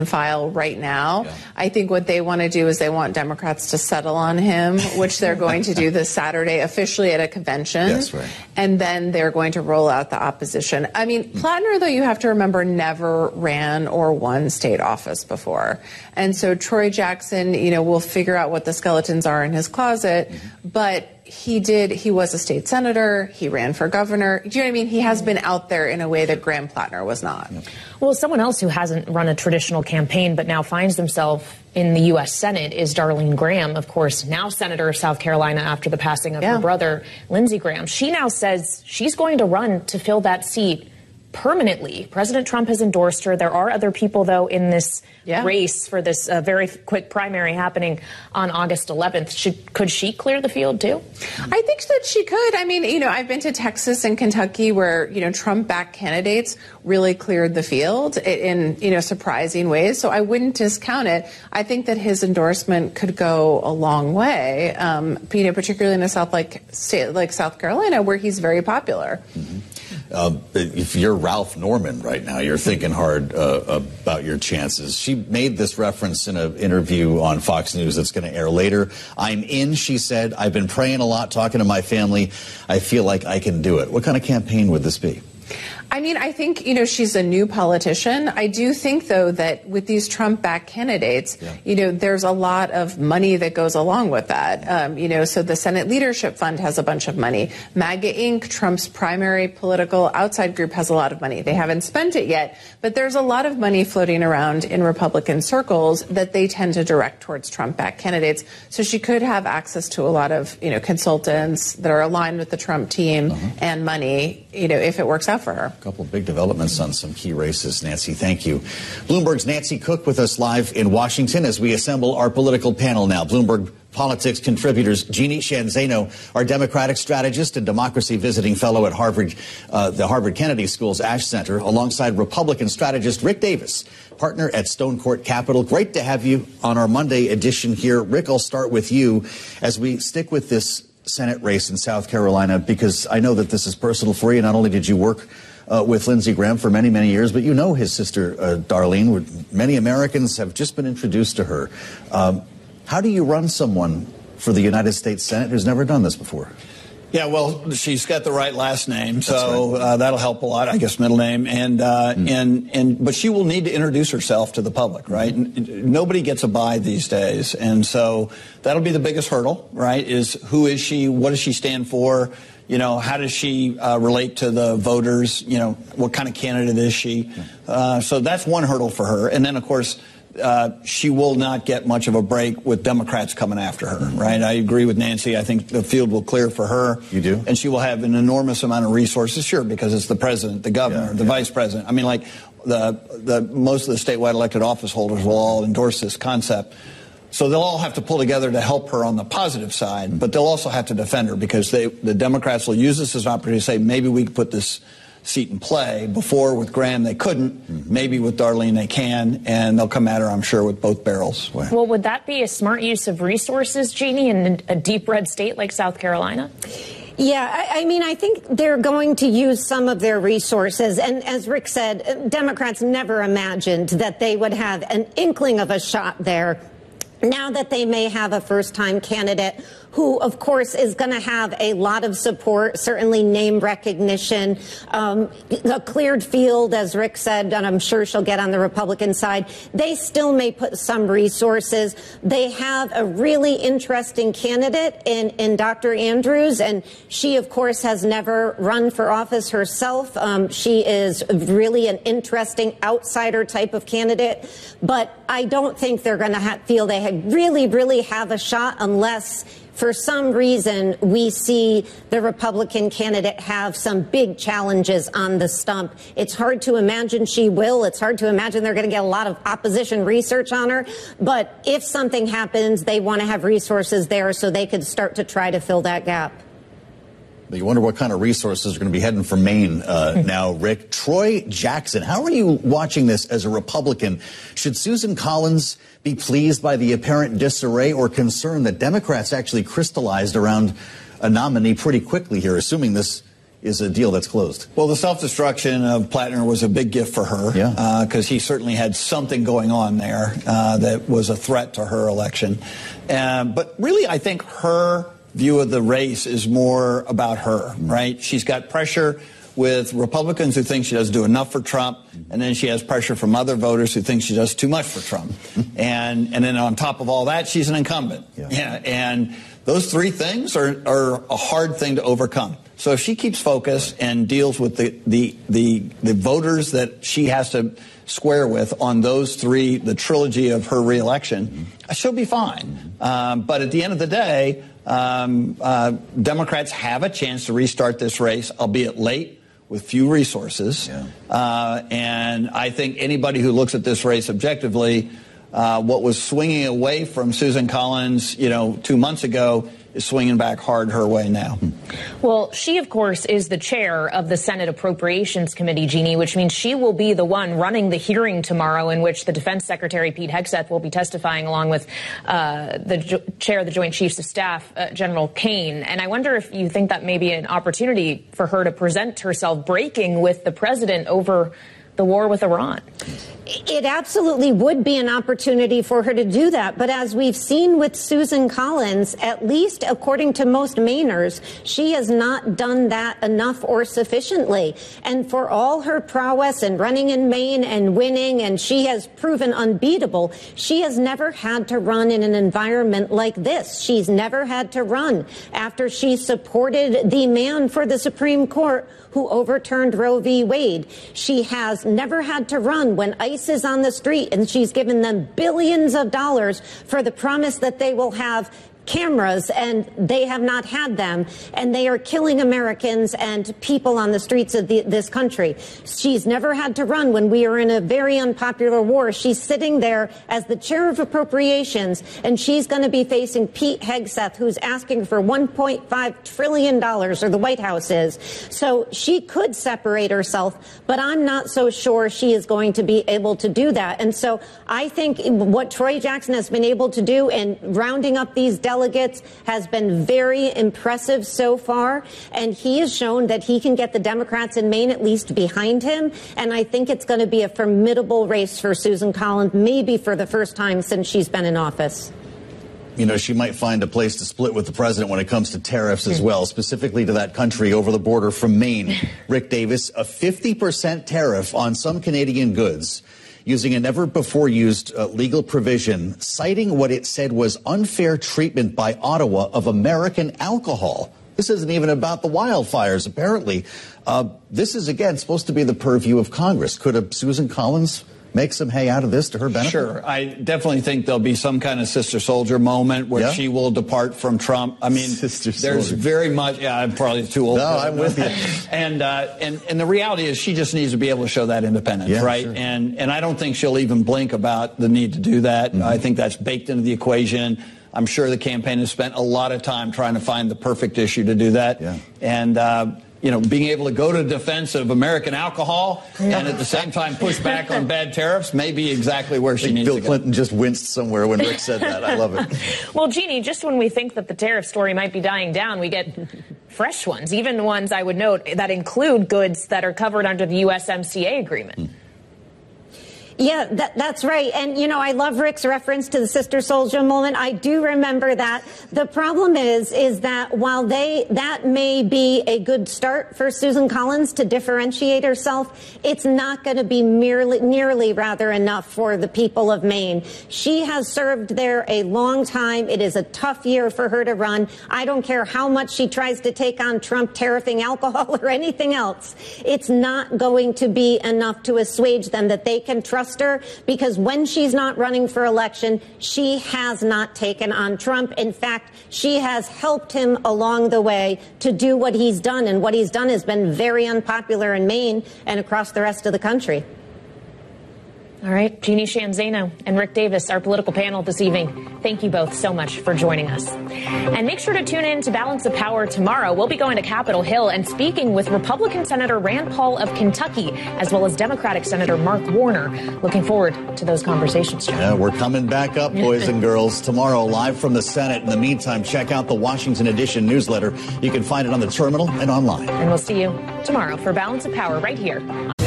file right now. Yeah. I think what they want to do is they want Democrats to settle on him, which they're going to do this Saturday officially at a convention. Yes, right. And then they're going to roll out the opposition. I mean, Plattner, though, you have to remember, never ran or won state office before. And so Troy Jackson, will figure out what the skeletons are in his closet. But he was a state senator. He ran for governor. Do you know what I mean? He has been out there in a way that Graham Plattner was not. Well, someone else who hasn't run a traditional campaign but now finds himself in the U.S. Senate is Darlene Graham, of course, now Senator of South Carolina after the passing of her brother, Lindsey Graham. She now says she's going to run to fill that seat permanently. President Trump has endorsed her. There are other people, though, in this race for this very quick primary happening on August 11th. Could she clear the field, too? I think that she could. I mean, I've been to Texas and Kentucky where, Trump-backed candidates really cleared the field in, surprising ways. So I wouldn't discount it. I think that his endorsement could go a long way, particularly in a state like South Carolina, where he's very popular. If you're Ralph Norman right now, you're thinking hard about your chances. She made this reference in an interview on Fox News that's going to air later. I'm in, she said. I've been praying a lot, talking to my family. I feel like I can do it. What kind of campaign would this be? I mean, I think, she's a new politician. I do think, though, that with these Trump-backed candidates, there's a lot of money that goes along with that. So the Senate Leadership Fund has a bunch of money. MAGA Inc., Trump's primary political outside group, has a lot of money. They haven't spent it yet, but there's a lot of money floating around in Republican circles that they tend to direct towards Trump-backed candidates. So she could have access to a lot of, consultants that are aligned with the Trump team and money, if it works out for her. A couple of big developments on some key races. Nancy, thank you. Bloomberg's Nancy Cook with us live in Washington as we assemble our political panel now. Bloomberg Politics contributors Jeannie Sheehan Zaino, our Democratic strategist and democracy visiting fellow at Harvard, the Harvard Kennedy School's Ash Center, alongside Republican strategist Rick Davis, partner at Stone Court Capital. Great to have you on our Monday edition here. Rick, I'll start with you as we stick with this Senate race in South Carolina, because I know that this is personal for you. Not only did you work with Lindsey Graham for many, many years, but his sister, Darlene. Many Americans have just been introduced to her. How do you run someone for the United States Senate who's never done this before? Yeah, well, she's got the right last name, so that'll help a lot. I guess middle name, but she will need to introduce herself to the public, right? Nobody gets a bye these days, and so that'll be the biggest hurdle, right? Is who is she? What does she stand for? How does she relate to the voters? What kind of candidate is she? So that's one hurdle for her, and then of course, she will not get much of a break with Democrats coming after her, right? I agree with Nancy. I think the field will clear for her. You do? And she will have an enormous amount of resources, sure, because it's the president, the governor, the vice president. I mean, like the most of the statewide elected office holders will all endorse this concept. So they'll all have to pull together to help her on the positive side, but they'll also have to defend her because the Democrats will use this as an opportunity to say, maybe we could put this seat in play. Before with Graham they couldn't. Maybe with Darlene they can, and they'll come at her, I'm sure, with both barrels. Well, would that be a smart use of resources, Jeannie, in a deep red state like South Carolina? Yeah, I mean, I think they're going to use some of their resources. And as Rick said, Democrats never imagined that they would have an inkling of a shot there. Now that they may have a first-time candidate who, of course, is going to have a lot of support, certainly name recognition, a cleared field, as Rick said, and I'm sure she'll get on the Republican side. They still may put some resources. They have a really interesting candidate in Dr. Andrews, and she, of course, has never run for office herself. She is really an interesting outsider type of candidate, but I don't think they're going to feel they really have a shot unless, for some reason, we see the Republican candidate have some big challenges on the stump. It's hard to imagine she will. It's hard to imagine they're going to get a lot of opposition research on her. But if something happens, they want to have resources there so they could start to try to fill that gap. You wonder what kind of resources are going to be heading for Maine now, Rick. Troy Jackson, how are you watching this as a Republican? Should Susan Collins be pleased by the apparent disarray or concerned that Democrats actually crystallized around a nominee pretty quickly here, assuming this is a deal that's closed. Well, the self-destruction of Plattner was a big gift for her, because he certainly had something going on there that was a threat to her election. But really, I think her view of the race is more about her, right? She's got pressure with Republicans who think she doesn't do enough for Trump, and then she has pressure from other voters who think she does too much for Trump. And then on top of all that, she's an incumbent. And those three things are a hard thing to overcome. So if she keeps focused and deals with the voters that she has to square with on those three, the trilogy of her reelection, she'll be fine. But at the end of the day, Democrats have a chance to restart this race, albeit late, with few resources. And I think anybody who looks at this race objectively, what was swinging away from Susan Collins, 2 months ago, is swinging back hard her way now. Well, she, of course, is the chair of the Senate Appropriations Committee, Jeannie, which means she will be the one running the hearing tomorrow in which the Defense Secretary Pete Hegseth will be testifying along with the chair of the Joint Chiefs of Staff, General Kane. And I wonder if you think that may be an opportunity for her to present herself breaking with the president over the war with Iran. It absolutely would be an opportunity for her to do that. But as we've seen with Susan Collins, at least according to most Mainers, she has not done that enough or sufficiently. And for all her prowess in running in Maine and winning, and she has proven unbeatable, she has never had to run in an environment like this. She's never had to run after she supported the man for the Supreme Court who overturned Roe v. Wade. She has never had to run when ICE is on the street and she's given them billions of dollars for the promise that they will have cameras, and they have not had them, and they are killing Americans and people on the streets of this country. She's never had to run when we are in a very unpopular war. She's sitting there as the chair of appropriations, and she's going to be facing Pete Hegseth, who's asking for $1.5 trillion, or the White House is. So she could separate herself, but I'm not so sure she is going to be able to do that. And so I think what Troy Jackson has been able to do in rounding up these delegates has been very impressive so far, and he has shown that he can get the Democrats in Maine at least behind him, and I think it's going to be a formidable race for Susan Collins, maybe for the first time since she's been in office. She might find a place to split with the president when it comes to tariffs as well, specifically to that country over the border from Maine. Rick Davis, a 50% tariff on some Canadian goods, using a never-before-used legal provision, citing what it said was unfair treatment by Ottawa of American alcohol. This isn't even about the wildfires, apparently. This is, again, supposed to be the purview of Congress. Could a Susan Collins make some hay out of this to her benefit? Sure. I definitely think there'll be some kind of sister soldier moment where she will depart from Trump. I mean, there's very much, I'm probably too old. No, I'm with you. And the reality is she just needs to be able to show that independence, right? Sure. And I don't think she'll even blink about the need to do that. I think that's baked into the equation. I'm sure the campaign has spent a lot of time trying to find the perfect issue to do that. And, being able to go to defense of American alcohol and at the same time push back on bad tariffs may be exactly where she needs to go. Bill Clinton just winced somewhere when Rick said that. I love it. Well, Jeannie, just when we think that the tariff story might be dying down, we get fresh ones, even ones I would note that include goods that are covered under the USMCA agreement. Yeah, that's right. And, I love Rick's reference to the sister soldier moment. I do remember that. The problem is that while that may be a good start for Susan Collins to differentiate herself, it's not going to be nearly enough for the people of Maine. She has served there a long time. It is a tough year for her to run. I don't care how much she tries to take on Trump tariffing alcohol or anything else. It's not going to be enough to assuage them that they can trust her, because when she's not running for election, she has not taken on Trump. In fact, she has helped him along the way to do what he's done, and what he's done has been very unpopular in Maine and across the rest of the country. All right, Jeannie Sheehan Zaino and Rick Davis, our political panel this evening. Thank you both so much for joining us. And make sure to tune in to Balance of Power tomorrow. We'll be going to Capitol Hill and speaking with Republican Senator Rand Paul of Kentucky, as well as Democratic Senator Mark Warner. Looking forward to those conversations, John. Yeah, we're coming back up, boys and girls, tomorrow, live from the Senate. In the meantime, check out the Washington Edition newsletter. You can find it on the terminal and online. And we'll see you tomorrow for Balance of Power right here.